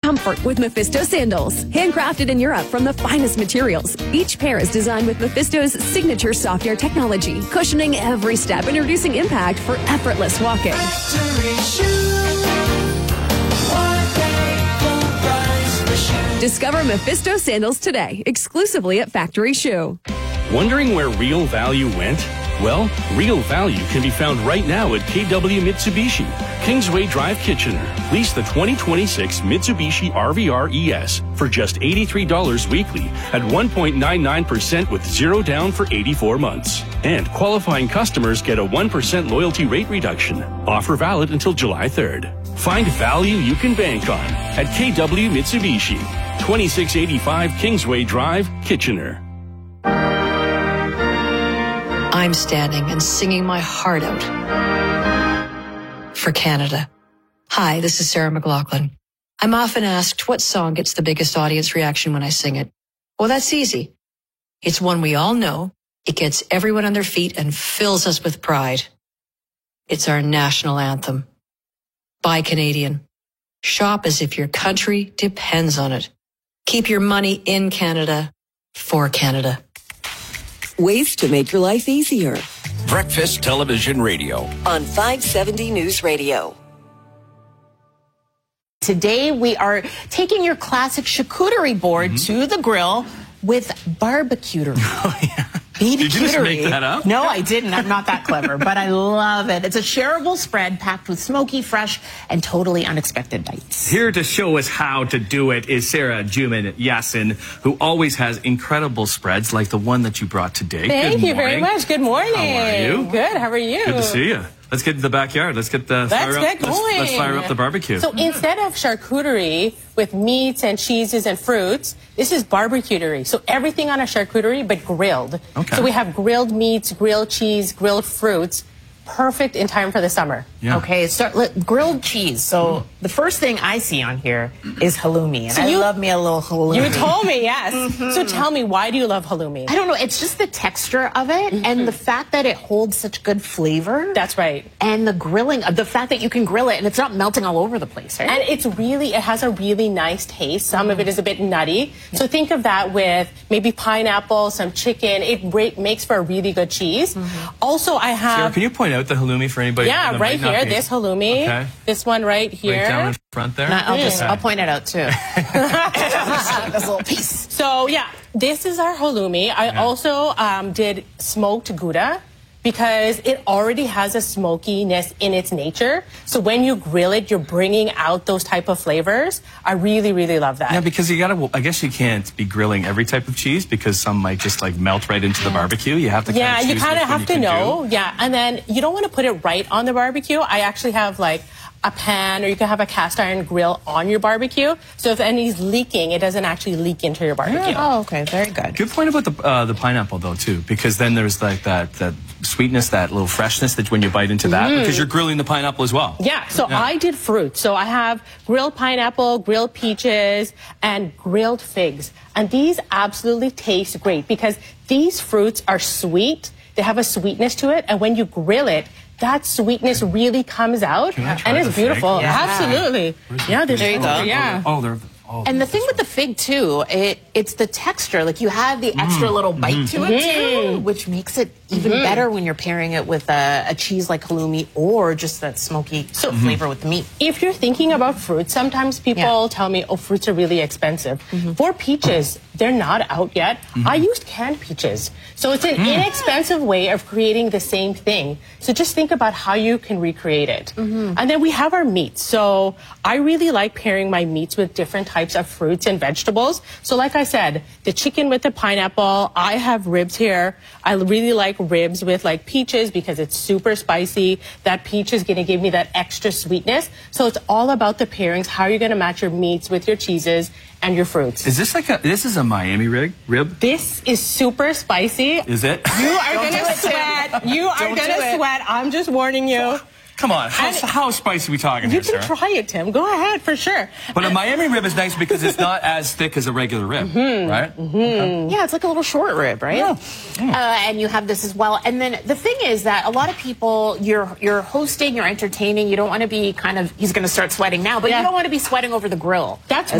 comfort with Mephisto sandals. Handcrafted in Europe from the finest materials. Each pair is designed with Mephisto's signature soft air technology, cushioning every step and reducing impact for effortless walking. Discover Mephisto sandals today, exclusively at Factory Shoe. Wondering where real value went? Well, real value can be found right now at KW Mitsubishi, Kingsway Drive, Kitchener. Lease the 2026 Mitsubishi RVR ES for just $83 weekly at 1.99% with zero down for 84 months. And qualifying customers get a 1% loyalty rate reduction. Offer valid until July 3rd. Find value you can bank on at KW Mitsubishi, 2685 Kingsway Drive, Kitchener. I'm standing and singing my heart out for Canada. Hi, this is Sarah McLachlan. I'm often asked what song gets the biggest audience reaction when I sing it. Well, that's easy. It's one we all know. It gets everyone on their feet and fills us with pride. It's our national anthem. Buy Canadian. Shop as if your country depends on it. Keep your money in Canada for Canada. Ways to make your life easier. Breakfast Television Radio On 570 News Radio. Today we are taking your classic charcuterie board to the grill with barbecuterie. Oh, yeah. Did you just make that up? No, I didn't. I'm not that clever, but I love it. It's a shareable spread packed with smoky, fresh, and totally unexpected bites. Here to show us how to do it is Sarah Juman Yasin, who always has incredible spreads like the one that you brought today. Thank you very much. Good morning. How are you? Good. How are you? Good to see you. Let's get to the backyard. Let's fire up the barbecue. So instead of charcuterie with meats and cheeses and fruits, this is barbecuterie. So everything on a charcuterie, but grilled. Okay. So we have grilled meats, grilled cheese, grilled fruits. Perfect in time for the summer. Yeah. Okay, grilled cheese. So the first thing I see on here is halloumi, and I love me a little halloumi. You told me, yes. So tell me, why do you love halloumi? I don't know. It's just the texture of it and the fact that it holds such good flavor. That's right. And the grilling, the fact that you can grill it and it's not melting all over the place, right? And it has a really nice taste. Some of it is a bit nutty. So think of that with maybe pineapple, some chicken. It makes for a really good cheese. Also, I have... Sarah, can you point out the halloumi for anybody? Yeah, right here. This halloumi. Okay. This one right here. Right down in front there. I'll point it out too. This little piece. So yeah, this is our halloumi. I also did smoked Gouda because it already has a smokiness in its nature. So when you grill it, you're bringing out those type of flavors. I really, really love that. Yeah, because I guess you can't be grilling every type of cheese because some might just like melt right into the barbecue. You have to you kind of have to know. Yeah, and then you don't want to put it right on the barbecue. I actually have like a pan, or you can have a cast iron grill on your barbecue. So if any's leaking, it doesn't actually leak into your barbecue. Yeah. Oh, okay. Very good. Good point about the pineapple, though, too, because then there's like that sweetness, that little freshness that when you bite into that, because you're grilling the pineapple as well. Yeah, so I did fruit. So I have grilled pineapple, grilled peaches, and grilled figs. And these absolutely taste great because these fruits are sweet. They have a sweetness to it. And when you grill it, that sweetness really comes out, and it's beautiful. Yeah. Absolutely. Yeah, there you go. Yeah. And the thing with the fig too, it's the texture. Like you have the extra little bite to it too, which makes it even better when you're pairing it with a cheese like halloumi or just that smoky flavor with the meat. If you're thinking about fruits, sometimes people tell me, oh, fruits are really expensive. For peaches, they're not out yet. I used canned peaches. So it's an inexpensive way of creating the same thing. So just think about how you can recreate it. And then we have our meats. So I really like pairing my meats with different types of fruits and vegetables. So like I said, the chicken with the pineapple, I have ribs here. I really like ribs with like peaches because it's super spicy. That peach is going to give me that extra sweetness. So it's all about the pairings, how you're going to match your meats with your cheeses and your fruits. Is this this is a Miami rib? This is super spicy. Is it? You are going to sweat. You are going to sweat. I'm just warning you. Come on, how spicy are we talking here, You can try it, Tim. Go ahead, for sure. But a Miami rib is nice because it's not as thick as a regular rib, right? Okay. Yeah, it's like a little short rib, right? And you have this as well. And then the thing is that a lot of people, you're hosting, you're entertaining, you don't want to be he's going to start sweating now, but you don't want to be sweating over the grill. That's